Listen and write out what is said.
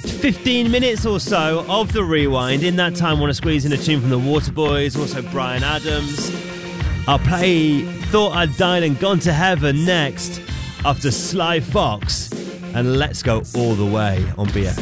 last 15 minutes or so of the rewind. In that time, I want to squeeze in a tune from the Waterboys, also Bryan Adams. I'll play Thought I'd Died and Gone to Heaven next after Sly Fox. And let's go all the way on BFM.